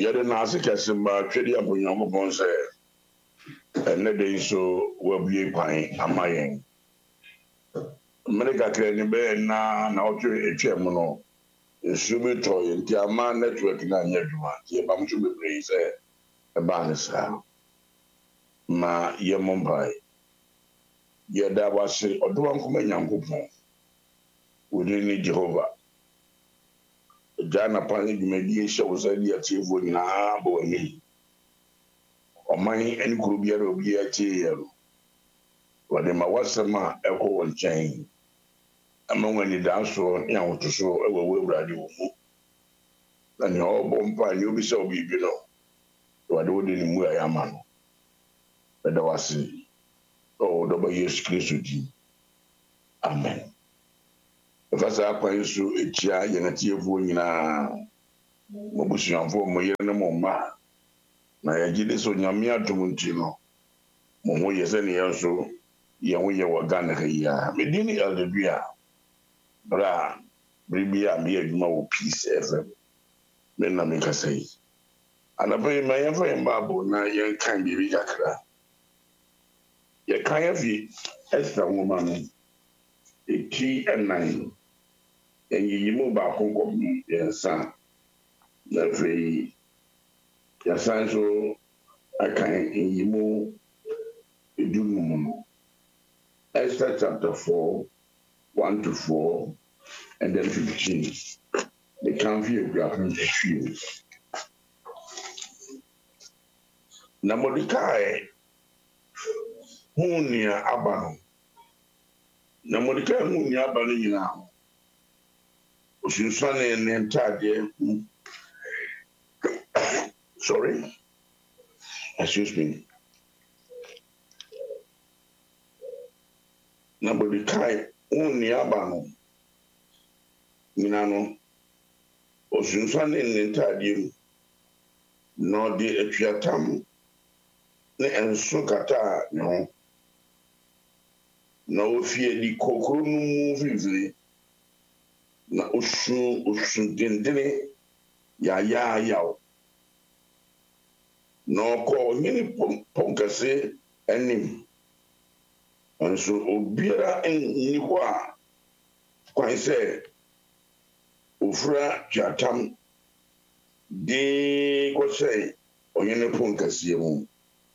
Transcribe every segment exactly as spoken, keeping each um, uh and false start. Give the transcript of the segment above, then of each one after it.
yɛde n'ase kɛse mba twɛde abɔ Nyankopɔn sɛ ɛnɛ de nso wabue kwan ama yɛn mmere kakra ni bɛyɛ na na ɔtwe etwa mu no nsuo bi tɔ yɛn nti ama network na anyɛ adwuma nti yɛbam nso bebree sɛ ɛbaa ne saa ma yɛmmɔ mpae yɛda wase ɔdoma nkɔma Nyankopɔn wodin ne Jehova gya napa ne dwumadie hyɛ wo sɛ de atiefoɔ nyinaa bɔ w'anim ɔman ne kuro biara obi atie yɛ no wɔde ma wasɛm a ɛkɔ wɔ nkyɛn ama wɔn anidasoɔ ne ahotoso ɛwɔ wɔ Awurade wɔ mu na nea ɔbɔ mpa ne obi sɛ obi bi no wɔde wode ne mu a yɛama no bɛda wase ɔwɔ dɔbɔ Yesu Kristo din amen ɛfa saa kwan so ekyia yɛn atiefoɔ nyinaa mo busuafoɔ mo yere ne mo mma na yɛgye de so nyame adom nti no mo ho yɛ sɛ ne yɛn so yɛn ho yɛ wɔ Ghana ha yi a medin ne Eldadua bra biribi a meyɛ adwuma wɔ Peace F M me na mekasa yi anapa yi ma yɛmfa yɛn baabo na yɛnkan biribi kakra yɛkan afi Esther nwoma no eti ɛnan yɛnyiyimu baako nkɔm yɛnsa na afei yɛsan so akan nyiyimu edunum no Esther chapter four one to four and then fifteen the country of Japan issue na Mordecai hunia abano na Mordecai hunia abano nyina osunsuane ne ntade sorry excuse me na Mordecai hunia abano nyina no osunsuane ne ntade no de atwatam ne enso kata ne ho na ofie di kokoro no mu vivire na osu osu dendene ya ya yaw na ko nyini ponkase anim enso obiara ni ho a kwan se ofura jatam de ko se onyene ponkase mu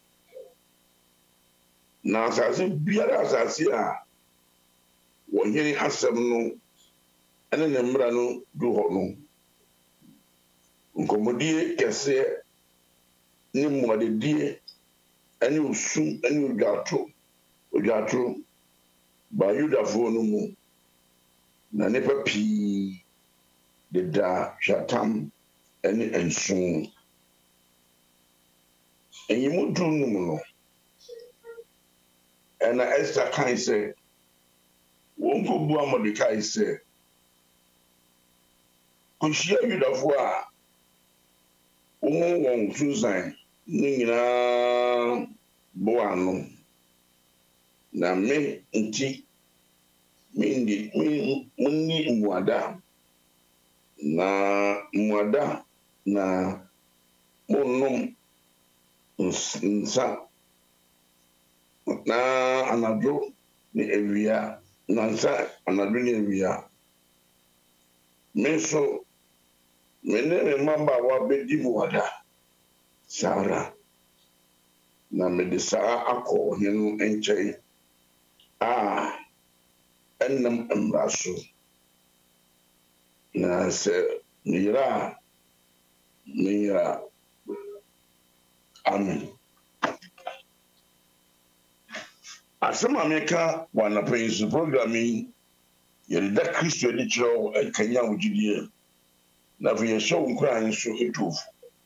na asase biara asase a wɔnyere asɛm no ɛne ne mmara no du hɔ no nkɔmmɔdie kɛseɛ ne mmuadedie ɛne osum ɛne odwato odwato ba Yudafoɔ no mu na nipa pii deda hwatam ɛne nson enyimu dunum no and Esther kan say won ko bu Mordecai say ko hia Yudafo a won won Susan ni nyina bo ano na me nti me ndi me munni muada na muada na monnom nsa na anadwo ni ewia na nsa anadwo ni ewia me so me ne me mamba wa bedi mu wada sara na me de saa akọ henu enkyɛn a ɛnam mraso na sɛ mira mira amen asema meka wana pɛnsu programming yɛde da Kristo ni kyerɛw ɛkanya wogidie na afei yɛhyɛ wo nkuran so ɛtofu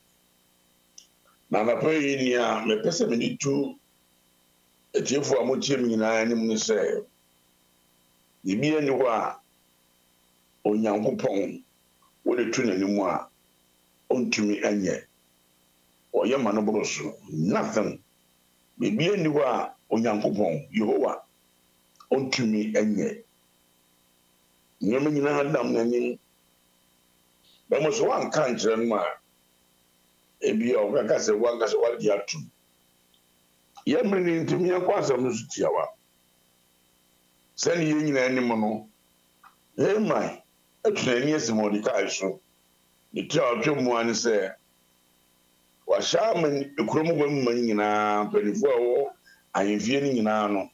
na anapa yi ni a mepɛ sɛ mede tu atiefo a motie me nyinaa anim ne sɛ yɛbi ani hɔ a Onyankopɔn wode tu n'anim a ɔntumi anyɛ ɔyɛ ma no boro so nothing biribi ani hɔ a Onyankopɔn Yehowa ontumi enye nyame nyina dam n'anim bɛmo so wanka nkyerɛ no a ebi o ka se wa ka se wa di atu ye mini ntimi akwasa no sutia wa se ne ye nyina anim no eh mai atuna esi Mordecai so ni tia otwe mu an se wa shaman ekurom gwam man nyina panifo awo ahemfie ni nyina no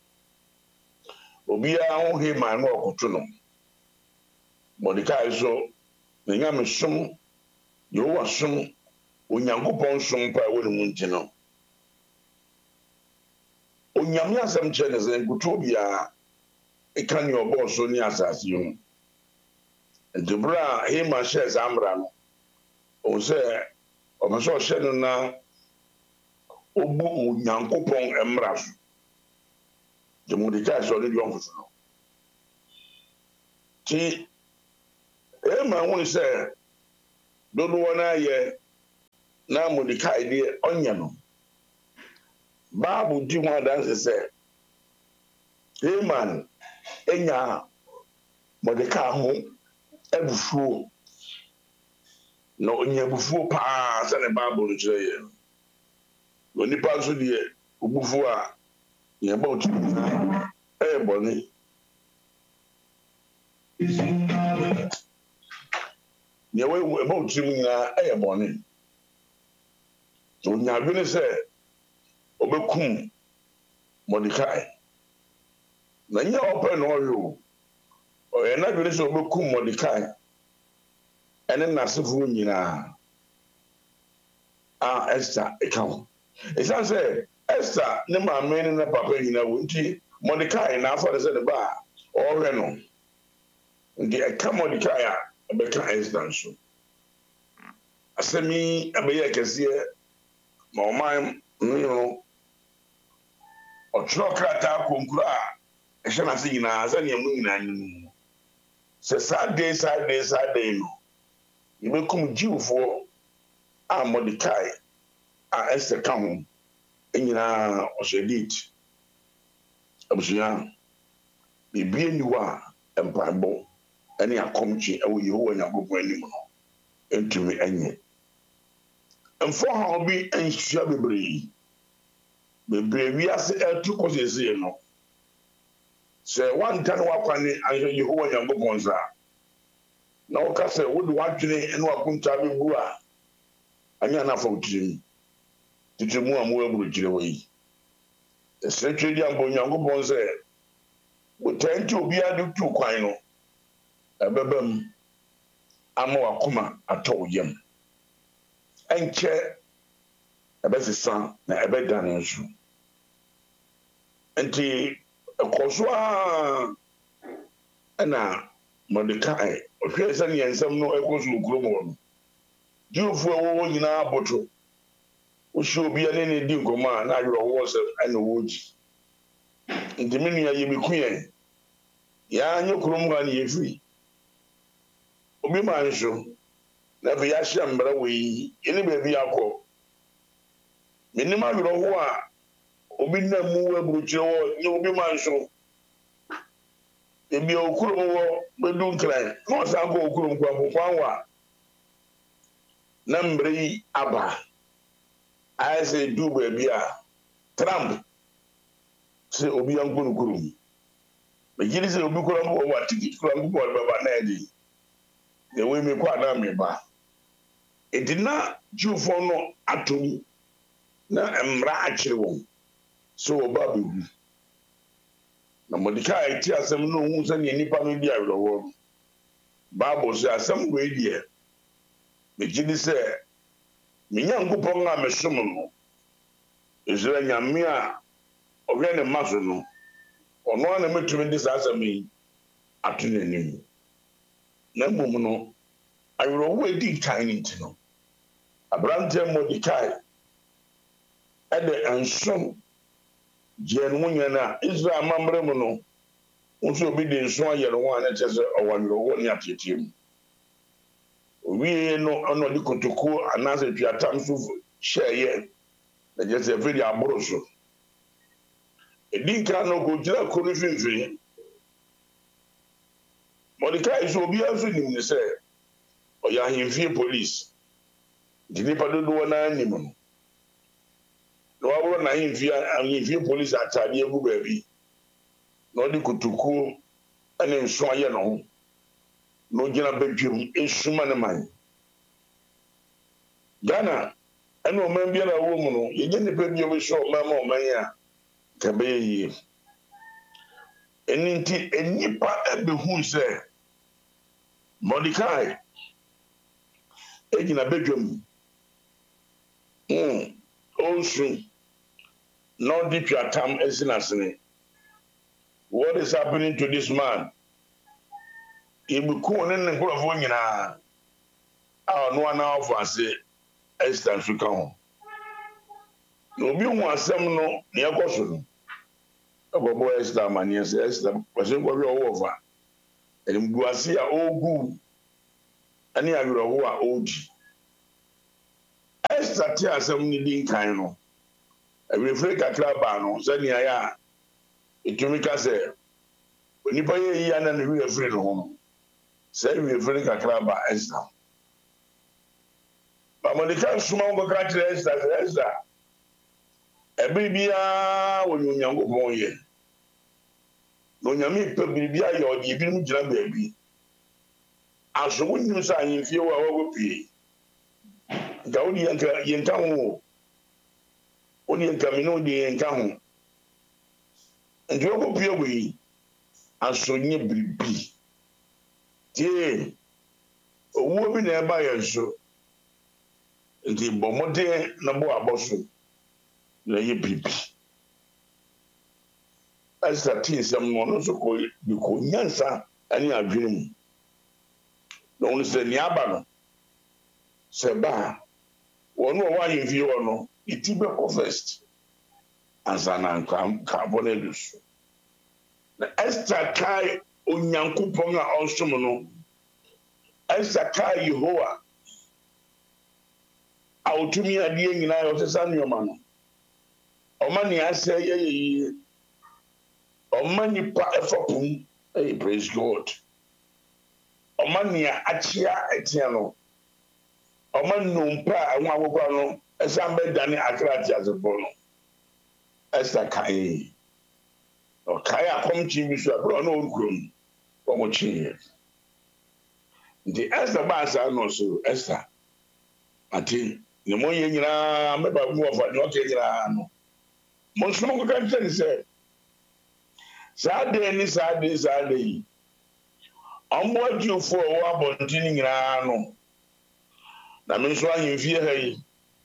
obi a ho he man no okoto no Mordecai so na nyame som yo wa som onyankopon som pa woni mu ntino onyame asem che ne ze guto bia e kan yo bo so ni asase yo ndubra he ma she zamra no o se o ma so she no na obu onyankopon emra so de Mordecai so ni yo fuso no ti e ma woni se dodo wona ye na Mordecai de onye no Bible di ho dance say Haman enya Mordecai ho ebufuo no onye ebufuo pa se ne Bible no kire ye no nipa so de obufuo a ye ba otu e boni ye we ba otu nyina e boni onya bi ne se obekum Mordecai na nya open no yo o ye na bi ne se obekum Mordecai ene nasefo nyina a Esther ekam e san se Esther ne ma me ne na papa nyina wo nti Mordecai na afa se de ba o hwe no ndi ekam Mordecai a ebeka Esther so asemi abeye kese ma o man no Otro krata konkura a ehye na se nyina za ne mu nyina nyu se Saturday Saturday Saturday no ibekum jiwfo a Mordecai a Esther kan nyina osedit abusuya bibie ni wa empabo ene akomchi ewo Yehowa Nyankopon anim no entumi enye emfo ha obi enhia bebre bebre wiase etu kosese no se wantan wakwane anyo Yehowa Nyankopon za na oka se wodu wadwene ene wakunta bebu a anya na fa utirim titemu amu aburu kire wi se twedi ambo Nyankopon se wotanti obi adu tu kwan no ebebam ama wakoma atọ yam enche ebesisa na ebedan nso enti ekoso a na Mordecai ohwese ne yensam no ekoso okurom no jiufu wo nyina aboto ohwe obi ane ne di nkoma na ayro wo se ana woji enti menu ya yemikuye ya anyo kurom ga ne yefi obi man so na be ya hye mbra we ene ba bi akọ minima ayro ho a obi na mu aburuchire wo nye obi man so ebi okurom wo bedu nkran no sa go okurom kwa kwan wa na mbri aba I say do baby a Trump se obi yankunu kurum be gidi se obi kurum wo wa ticket kurum bo baba na edi the way me kwa na me ba edina jufo no atom na emra akire won so oba bebu na Mordecai ti asem no hu se ne nipa no di awrowo Bible say asem we die me gidi se Minyankopon a mesom no Israel nyame a ohwe ne maso no ono na metumi di sasami atunenim na mmom no ayro wo edi kan nti no abrante Mordecai ede ansom je no nyana Israel mamre mu no nso obi de nso ayero ho ana chese owanyro wo ni atietim we no ono di kotoko anase tuatam so sheye na je se feri aboro so edi kan no go jira ko ni finfin Mordecai so obi aso nim ne se oya himfie police nipa dodoɔ na anim no na waboro na ahemfie ahemfie police atade egu baabi na ɔde kotokuo ɛne nso ayɛ no ho na ogyina badwam esuma ne man Ghana ɛne ɔman biara wɔ mu no yɛgye nipa bi obi so ɔman ma ɔman a kabɛyɛ yie ɛni nti enipa ɛbɛhu sɛ Mordecai egyina badwam mm ɔnsu na ɔde twatam esi n'asene. What is happening to this man? Ibuku ne ne nkurɔfoɔ nyinaa a ɔno ana ɔfɔ ase Esther nso ka ho. Na obi hu asɛm no na ɛkɔ so no. Ɛbɔbɔ Esther amaneɛ sɛ Esther kwasɛ nkɔhwɛ ɔwɔ fa. Animguase a ɔgu ɛne awerɛhoɔ a ɔdi. Esther te asɛm no di nkan no. Ɛwɛfiri kakra baa no sɛnea yɛ a ɛtumi ka sɛ onipa yɛ yi ana ne werɛ firi no ho no. Sɛ ɛwɛfiri kakra baa Esther. Ba Mordecai soma nkɔka kyerɛ Esther sɛ Esther ɛbere biara wɔ ne Onyankopɔn yɛ. Na Onyame pɛ biribi ayɛ ɔde ebinom gyina baabi. Aso wonim sɛ ahemfie wɔ a wɔwɔ pii. Nka wode yɛnka yɛnka ho. Wode yɛnka me na wode yɛnka ho. Nti wɔkɔ pie wɔ yi aso nye biribi. Tie owuo bi na ɛba yɛn so. Nti bɔ mmɔden na bɔ abɔ so na yɛ biribi. Esther te nsɛm no ɔno nso kɔ bikɔ nyansa ne adwene mu. Na ɔno sɛ nea aba no sɛ ba a wɔn a wɔwɔ ahemfie hɔ no ne ti bɛkɔ first ansa na nkaabɔ no adu so. Na Esther kae Onyankopɔn a ɔnsom no. Esther kae Yehowa a ɔtumi adeɛ nyinaa a ɔsesa nneɔma no. Ɔma nea asɛ yɛyɛ yie. Ɔma nipa ɛfɔpom. Hey, praise God. Ɔma nea akyea ɛteɛ no. Ɔma nnompa a ɛho akokɔ no ɛsan bɛdane akrate asefo no. Esther kae. Ɔkae akɔmkye bi so a bro no ɔnkurom wɔn kyeeɛ. Nti Esther baa saa no so Esther ate ne mo yɛ nyinaa mɛba mu wɔfa ne ɔkɛ nyinaa no. Mo nso mo kɔka kyerɛ ne sɛ saa de ni saa de saa de yi. Ɔmo adwufoɔ a wɔwɔ abɔnten nyinaa no. Na me nso ahemfie ha yi.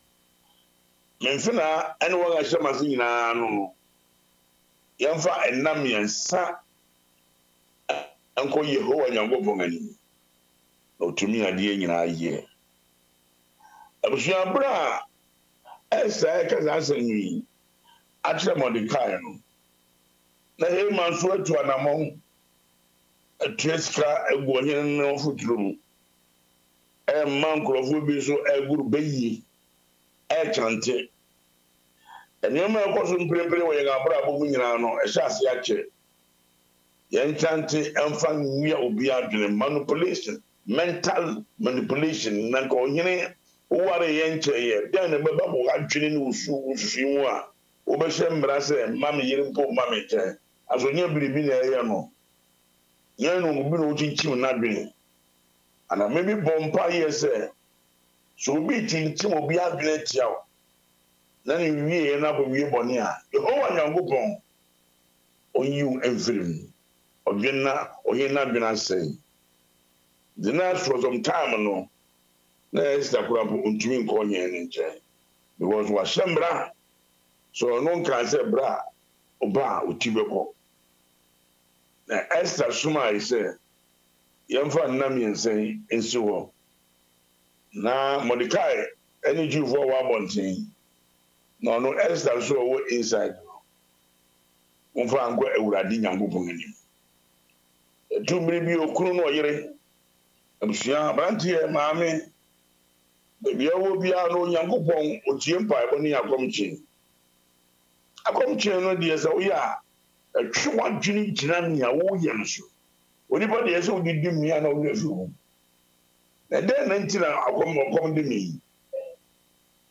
Memfina ɛne wɔn ahyɛ mase nyinaa no. Yɛmfa ɛnam yɛnsa ɛnkɔ Yehowa Nyankopɔn anim. Na ɔtumi adeɛ nyinaa yɛ. Abusua bere a Esther ɛka saa asɛm yi akyerɛ Mordecai no. Na Haman nso atu anammɔn atua sika agu ɔhene no mfuturo mu. Ɛmma nkurɔfoɔ bi nso aguru bɛyie ɛkyerɛnte. Nneɛma ɛkɔ so mprempren wɔ yɛn abrabɔ mu nyinaa no ɛhyɛ ase akyɛ. Yɛn kyante ɛmfa nwia obi adwene manipulation, mental manipulation. Na nka ɔhene woware yɛn kyɛeɛ dɛn na bɛba bɔ adwene ne wosu wosusu mu a wobɛhyɛ mmara sɛ mma me yere mpo mma me kyɛn. Aso nyɛ biribi na ɛyɛ no. Yɛn no obi na wokyinkyim n'adwene. Ana mebi bɔ mpa yɛ sɛ so obi kyinkyim obi adwene tia wo. Na ne wie na kɔ wie bɔne a Yehowa Nyankopɔn ɔnyiw ɛmfiri mu. Ɔdwene na ɔyɛ n'adwene asɛe. The next for some time no na Esther kura po ntumi nkɔ yɛn ne nkyɛn. Because wahyɛ mmara so ɔno nka sɛ bra ɔba a ɔti bɛkɔ. Na Esther soma yi sɛ yɛmfa nnam yɛnsa nsi hɔ. Na Mordecai ɛne Jewfoɔ wɔ abɔnten. Na ɔno Esther nso ɔwɔ inside no. Wɔmfa nkɔ Awurade Nyankopɔn anim. Ɛtu mmere bi okunu no ɔyere. Abusua aberanteɛ maame. Baabi a ɔwɔ biara no Onyankopɔn otie mpaebɔ ne akɔmkye. Akɔmkye no deɛ sɛ woyɛ a ɛtwe w'adwene gyina nea woyɛ no so. Onipa deɛ sɛ wodidi mmea na woyɛ fi ho. Na dɛn na nti na akɔm ɔkɔm de me yi.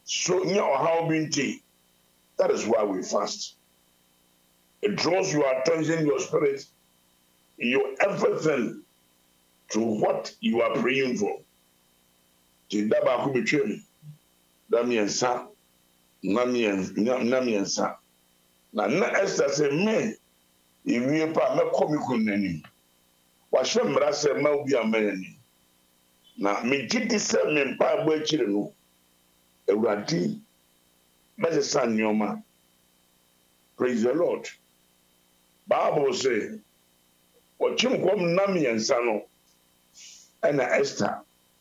So nya how binti. That is why we fast. It draws your attention, your spirit, your everything to what you are praying for. Tidaba ku betwem. Damiensa. Namien namiensa. Na na Esther say me iwie pa me komi kunani. Wa hwemra say ma obi amanani. Na me gidi say me mpa agbo akire no. Ewurade me san nyoma. Praise the Lord. Bible say Ochim kom namiensa no. Ena Esther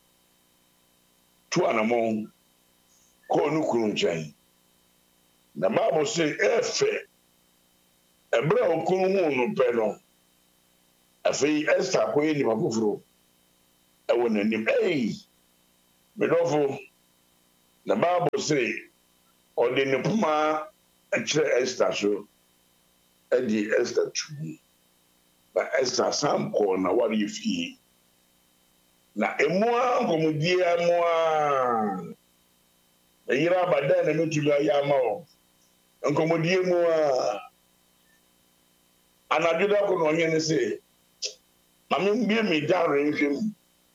tu anamon ko nu kunu nkyɛn. Na Bible say efe ebra okunu hu no pɛ no afei Esther ko yɛ nipa foforo ɛwɔ n'anim ei medɔfo na Bible say ɔde ne poma ɛkyerɛ Esther so ɛde Esther tu na Esther sam kɔ na wari fie na emua nkomudie emua eyira abada na metulu ayi ama o nkomudie mua anajuda ko no nye ne se mame mbie me dare nhwem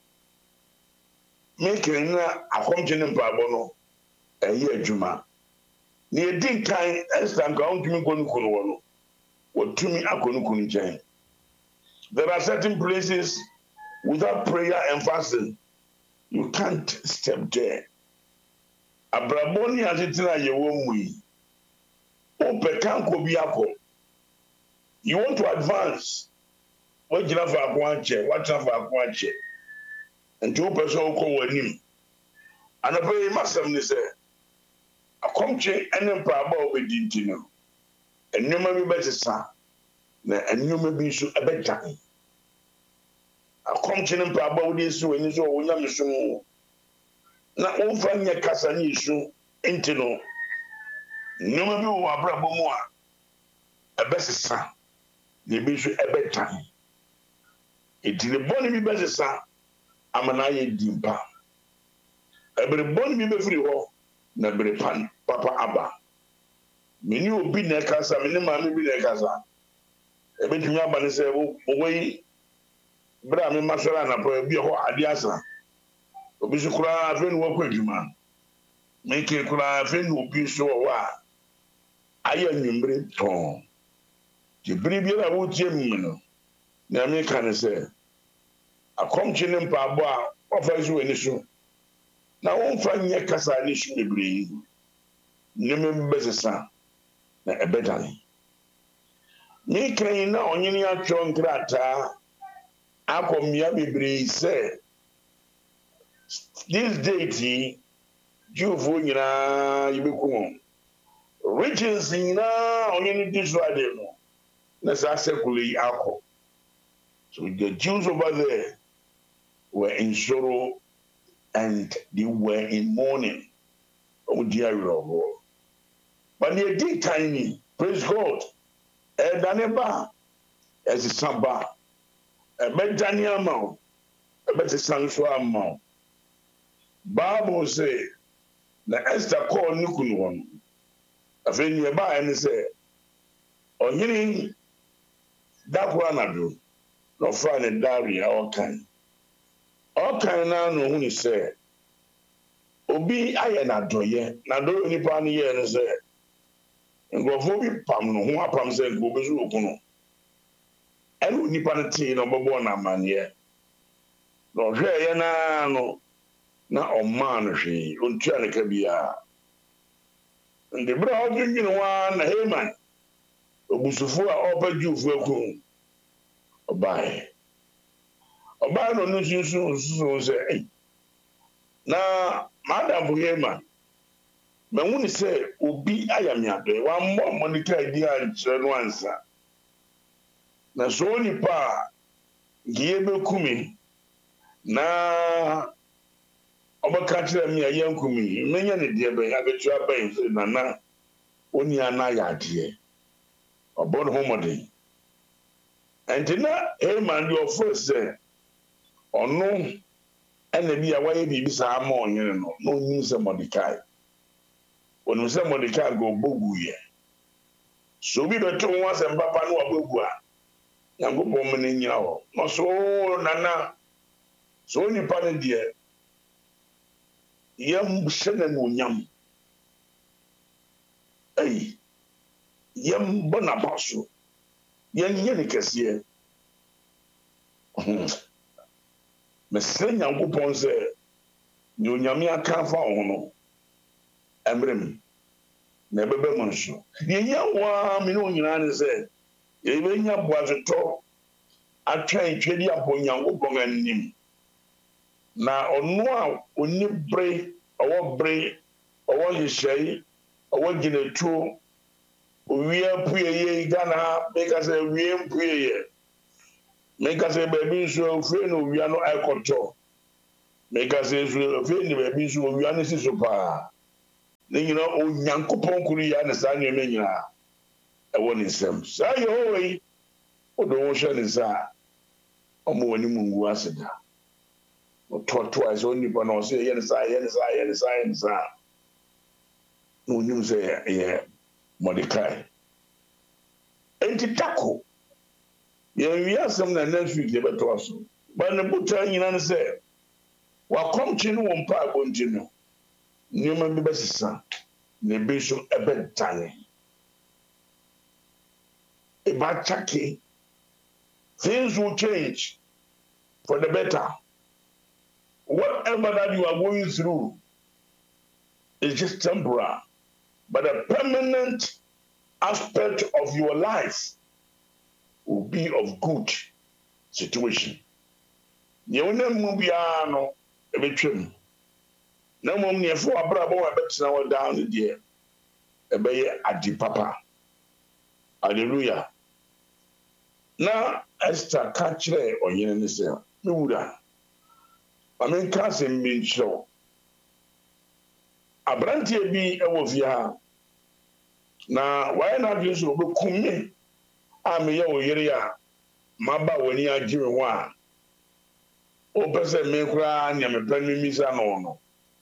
me kenna akomche ne mpabo no eyi adwuma ne edin kan Esther nka ontumi konu kunu wo no wotumi akonu kunu nkyɛn. There are certain places without prayer and fasting you can't step there. Abraboni ajitina yewo mui ope kanko bi akọ. You want to advance. What you have for akwanche, what you have for akwanche. And two person ko wanim. And a very massive ni say akomche ene mpaba obedinti no. Enyoma bi betesa na enyoma bi so ebetwa. Akomche ne mpaba odi so eni so onyam so na omfa nye kasa ni isu enti no enyoma bi wo abrabo mu a ebesesa na bi so ebetwa. Iti le boni bi besesa amana ye dimpa. Ebere boni bi befiri ho na bere pan papa aba. Meni obi na kasa meni maami bi na kasa. Ebetumi aba ne se wo we bra me masora na po bi ho ade asa. Obi so kura afen wo kwadwuma. Me ke kura afen obi so wo a aye nwumbre ton. Ti biri bi na wo tie mu no. Na me kan se akomchi ne mpabo a ofa so eni so. Na won fa nye kasa ni su bebre. Ne me besesa na ebedane. Me kan na onyini atwo nkrata akomia bebre se this date Jufo nyina yibeku riches nyina onyini disrade no na sa sekuli akọ. So the Jews over there were in sorrow and they were in mourning. Oh dear Lord. But they did tiny, praise God. And Daneba as a samba, a Bentania mount, a better Sansua mount. Bible say, the Esther called Nukun one. A friend nearby and say, on hearing that one I do. No friend and Daria all kind. All kind now no one say. Obi aye na doye na do nipa ni ye no say. Ngofo bi pam no ho apam say go be so okuno. Enu nipa no ti no bobo na manye. No hwe ye na no na o man hwe ontua ne ka bia. Ndi bra odwin wa na Haman. Obusufu a oba Jufo akun. Obai. Obai no no sunsun sunsun say na madam Haman me woni say obi ayamiado wa mmo monica di anche no ansa na so nipa giye bekumi na obaka kire mi ayenkumi menya ne de be abetu aban na na oni ana ya de obon homode entina Haman di offer say ono ene bia waye bibi sa ama onyere no no nyin se Mordecai When we say Mordecai go bogu ye. So we beto one sem papa no abogu a. Nyankopon mene nyina ho. No so nana. So nipa ne de yam hye no nyam. Ei. Yam bona baso. Yan ye ne kese. Mesre Nyankopon se ni onyame aka fa ho no. Emrem. Na bebe mo nso. Ye yawa me no nyina ne se ye be nya boazeto atwan twedi apo Nyankopon anim. Na ono a oni bre owo bre owo yeshai owo ginetu owie puye Ghana make say wie puye make say baby so free no wia no aikoto make say so free ni baby so wia no siso pa ne nyina o Nyankopon kuru ya ne sa nyeme nyina e woni nsem sa ye hoyi o do wo hwe ne sa o mo woni mungu aseda o to to as oni pa no say ye ne sa ye ne sa ye ne sa ye ne sa no nyum say ye Mordecai enti tako ye wi asem na next week ye beto aso ba ne buta nyina ne say wa komchi no won pa agonti no nyuma bi besisa ne bi so ebetane e ba chake things will change for the better. Whatever that you are going through is just temporary, but a permanent aspect of your life will be of good situation. You know, Mubiano, a betrim. No more near four bravo, I bet now down the dear. A bay at the papa. Hallelujah. Now, Esther catch there or yen say, Nuda. I mean, cousin mean show. A brandy be a wovia. Now, why not use to come me? I'm a yo yeria. Maba when you are giving one. O person me cry and yam a penny miss an honor.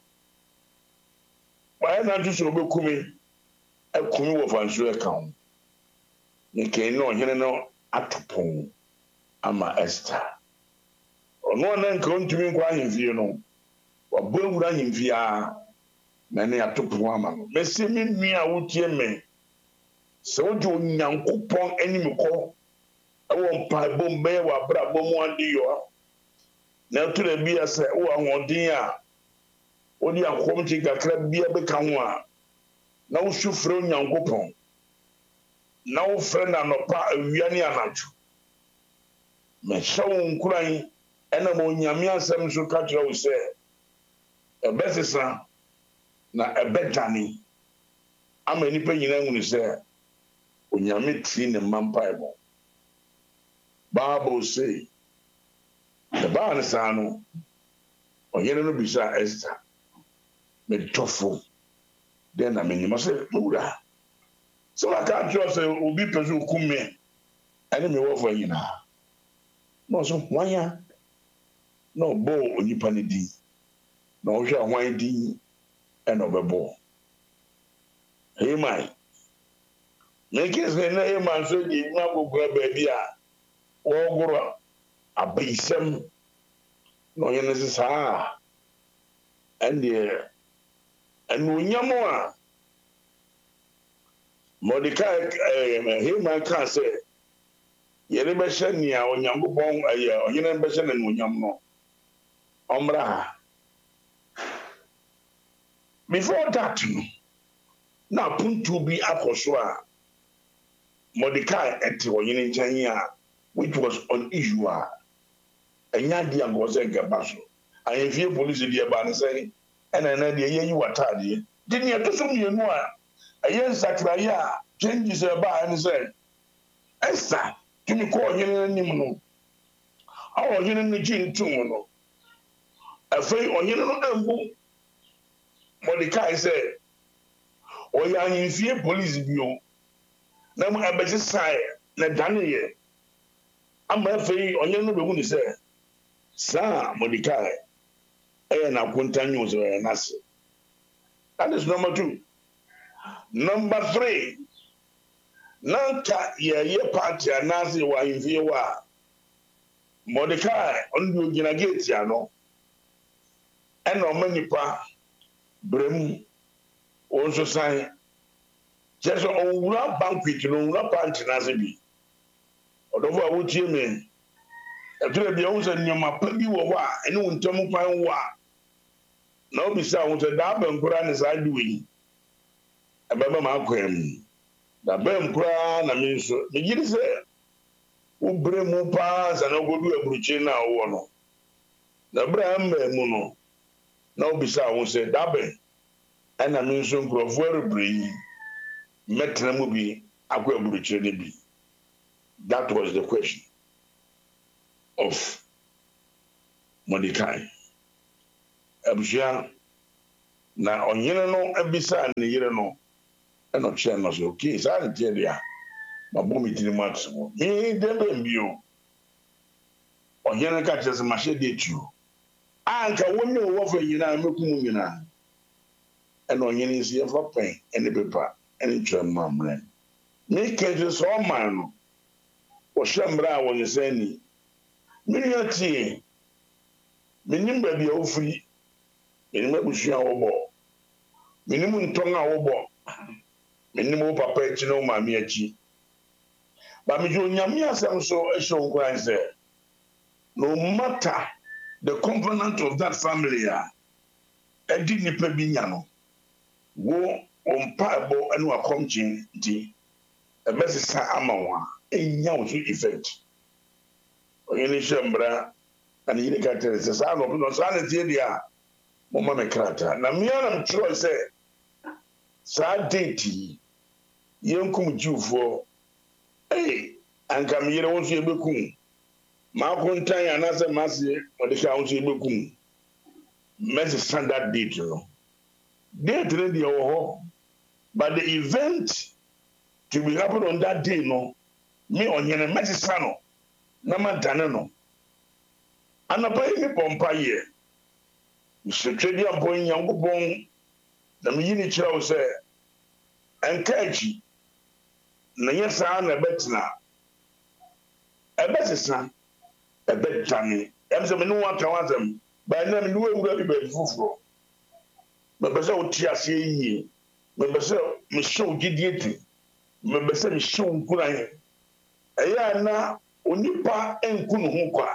Why not use to come me? A canoe of answer account. You can't know, you know. Atupon ama Esther ono na nka ontumi nkwa ahemfie no wabo ewura ahemfie a na ne atupon ama no mesi mi nua wotie me se wo jo Nyankopon anim ko ewo mpa bom be wa bra bom andi yo na tura bia se wo ahondin a wodi akom ti kakra bia be ka ho a na wo sufre Nyankopon na wo frɛ na nopa awia ne anacho me hyew nkuran ena mo nyame asɛm so ka kyerɛ wo sɛ ɛbɛsesa na ɛbɛdane ama nipa nyina hunu sɛ onyame tri ne mampaebo Bible say the ban sa no ɔyere no bisa Esther me tofo den na me nyima sɛ wura. So I can't trust a ubi pesu kume. I didn't know for you now. No, so why? No, bo onipanidi. No, she why di and over bo. Hey, my. Make it say, no, man, so you not go grab baby. Or go a bisem. No, you know, this is ah. And the and when you more. Mordecai, him man can say, Yerebeshan, ya on Yambon, a year, or Yenebeshan and Munyamo. Omra. Before that, now put to be Akoswa, Mordecai at Yen Chania, which was unusual. And Yandia was a gabasso. I have few police in the Abana say, and an idea you are tidy. Didn't you have to some you know? A young Sakraya changes her by and said, Esther, can you call him any our yen the gin too? A fay on yen Mordecai said, or young in fear police view. Now I bet his sire, na Daniel. I'm a fay on yen the woman said, Sir Mordecai, and I continue to an answer. That is number two. Number three, Nanka ye ye party anasi wa inviwa. Mordecai on you gina gate ya no. Eno manipa brem also sign. Just on wura banquet no wura party nasi bi. Odofo awutie me. After the ounce and nyama pa bi wo wa ene wontam kwan wa. Na obi sa won se da ban kura ne sa duwi. Ababa ma akwam. Da ban kura na mi so. Me gidi se wo bre mu pa sa na godu aburuchi na wo no. Na bra mba mu no. Na obi sa won se da ban ana mi so nkrofo erebre yi. Metra mu bi akwa aburuchi ne bi. That was the question of Mordecai. Abuja na onyere no ebisa ne yere no e no che no so okay sa ntie dia ma bo mi tiri max mo mi dembe mbio onyere ka chese ma she de tu anka wonne wo fa nyina mekum nyina e no onyere isi e fa pen e ne pepa e ne twema mre mi keje so man no o shambra won seni mi yati mi nimba bi ofuri Minim abusua wo bo. Minim nton a wo bo. Minim wo papa echi no maami echi. Ba mi jo nyame asem so ehye nkran se. No matter the component of that family a edi nipa bi nya no. Wo ompa bo anu akomchin di. Ebesisa ama wa. Enya wo effect. Oyeni shembra ani yini ka tere se sa no no sa na tie dia. Mama me krata na miana mtro se sa date yenkum jiufo eh anka miyere wonso ebekum ma kontan anase mase odika wonso ebekum mess standard date no date re dia wo ho but the event to be happen on that day no me onyene mess sano na madane no anapa yi pompa ye Secretary appoint Yankupon, the Mini Chow say, and catchy. Nayasa and a betina. A better son, a bed tanny. I'm some no one to want them, by name no one will be bed for. Memberso Tiasi, Memberso Michaud Gidieti, Memberso Michaud Kurai. Ayana, Unipa and Kunhuka,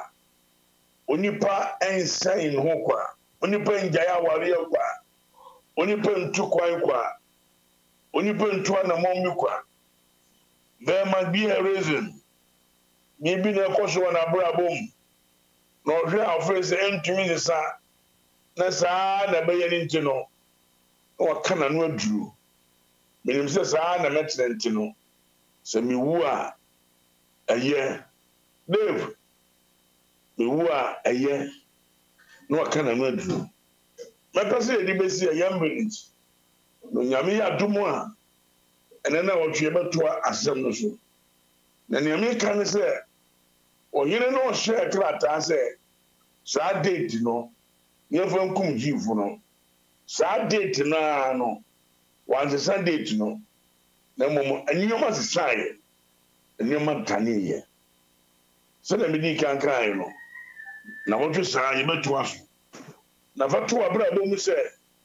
Unipa and Sain Hoka. Onipa njaya wari kwa onipa ntukwan kwa onipa ntwa na mommi kwa there must be a reason maybe na koso na brabom no hwe afese entumi ne sa na sa na beye ni ntino o kana no aduru menim se sa na metre ntino se mi wu a eye Dave mi wu a eye no kana no aduru mepese edi besi a yambrit no nyame ya dumo a ene na wotwe betoa asem no so na nyame kan se oyire no hye krata se sa date no yefo nkum jifu no sa date na no wanze sa date no na mom anyoma sesaye anyoma taniye so na medi kan kan no na wotwe sa ye betoa so na fatu abra bomu se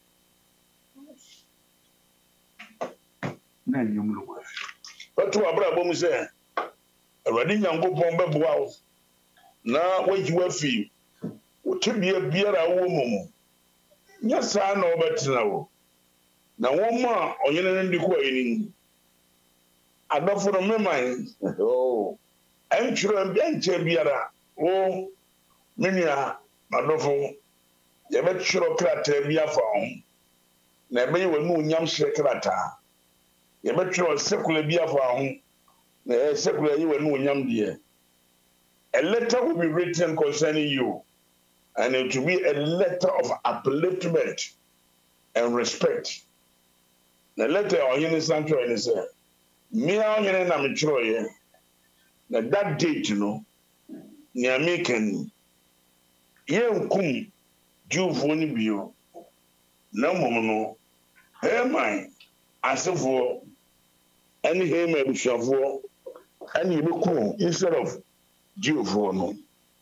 na nyumlu wa fatu abra bomu se awadi nyankopon beboa wo na wajiwa fi wotibia biara wo momu nya sa na obetina wo na woma onyene ndiko ayini adofo no meman oh entro mbianche biara wo menua adofo ye be chiro krata bi afa ho na be wonu nyam hye krata ye be chiro sekula bi afa ho na e sekula yi wonu nyam de a letter will be written concerning you and it will be a letter of upliftment and respect na letter oyini santo ni say me oyini na me chiro ye na that date no ni american ye nkum Jufo ni bio na mom no hey man asefo any him abusuafo any yebeko instead of jiofo no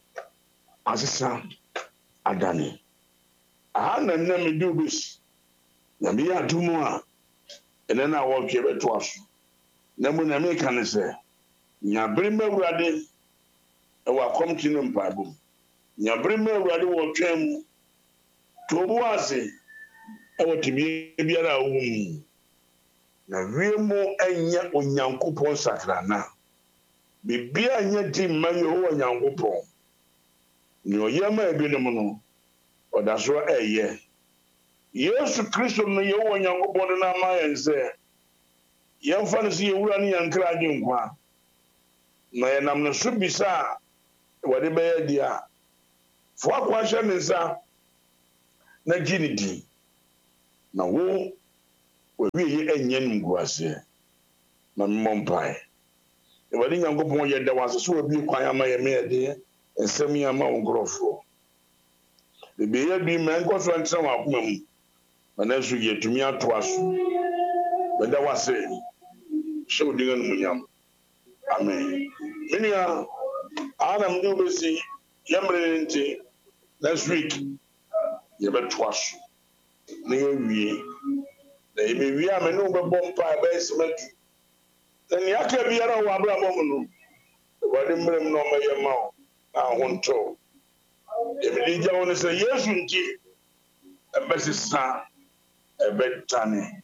asesa adane aha na na me do bis na me ya dumu a ene na wo twe beto aso na mu na me kan se nya bere mawurade e wa komti no mpabo nya bere mawurade wo twam to bu ase e wo tibi biara wo mu na wiemo enya onyankopon sakrana bibia nya di manyo wo onyankopon ni oyema ebinom no odaso eye Yesu Kristo no ye wo onyankopon na ma yense yemfa no se yewura ne yankra ade nkwa na yenam no so bisa wade be dia fo akwa hye ne nsa na ginidi na wo we ye enye ngwase na mmompai e wadi nyankopon ye da wase so obi kwan ama ye me de ensem ya ma ngrofo be be ye bi me nkoso ntse wa akoma mu na so ye tumi ato aso be da wase so dinga no munyam amen minia adam do be si yamre nti next week ye be to aso na ye wie na ibe wi a me no be bompa be esmet na ni aka biara wa abra bom no wade mrem no me ye ma na honto e me di jawo ne se Yesu nti e be sisa e be tane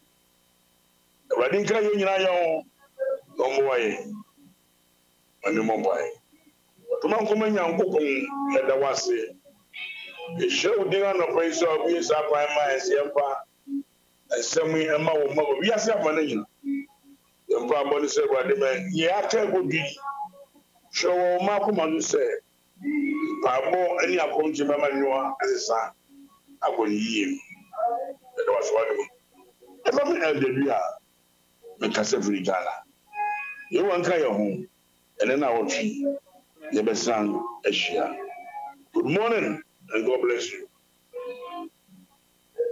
e wade nkra ye nyina yo no mo waye ani mo bae to man ko manya nkokon e da wase e shew dinga no ko iso bi sa pa ma esempa esemu ema wo ma wi ase ama na nyina yempa boni se wade me ye aka godwi show ma ko ma no se pabo ani akonji mama nwa asesa agoni yie e da wase wade mo e ba me elde bia me kase firi gala ye wan ka ye ho ene na wo twi ye besan ehia. Good morning and God bless you.